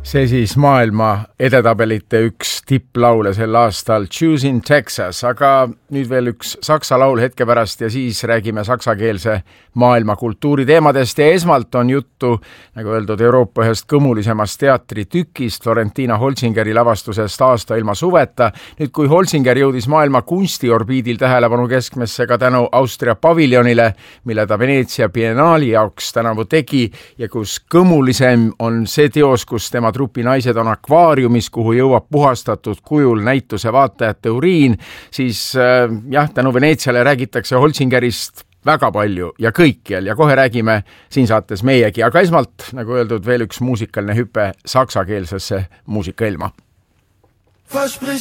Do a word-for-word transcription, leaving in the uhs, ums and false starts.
See siis maailma edetabelite üks tipplaule sel aastal Choosing Texas, aga nüüd veel üks saksa laul hetke pärast ja siis räägime saksakeelse maailma kultuuri teemadest ja esmalt on juttu, nagu öeldud, Euroopa ühest kõmulisemast teatritükist, Florentina Holzingeri lavastusest Aasta ilma suveta. Nüüd, kui Holzinger jõudis maailma kunstiorbiidil tähelepanu keskmesse ka tänu Austria paviljonile, mille ta Veneetsia biennaali jaoks tänavu tegi ja kus kõmulisem on see teos, kus tema trupi naised on akvaariumis, kuhu jõuab puhastatud kujul näituse vaatajate uriin, siis äh, jah, tänu Veneetsiale räägitakse Holzingerist väga palju ja kõikjal ja kohe räägime siin saates meiegi, aga esmalt, nagu öeldud, veel üks muusikaline hüpe saksakeelsesse muusikailma.